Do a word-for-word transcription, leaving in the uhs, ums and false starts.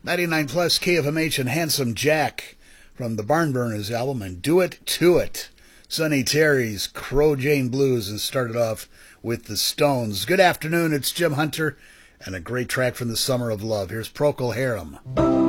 ninety-nine plus K F M H and Handsome Jack from the Barnburners album, and Do It To It. Sonny Terry's Crow Jane Blues, and started off with the Stones. Good afternoon, it's Jim Hunter, and a great track from the Summer of Love. Here's Procol Harum.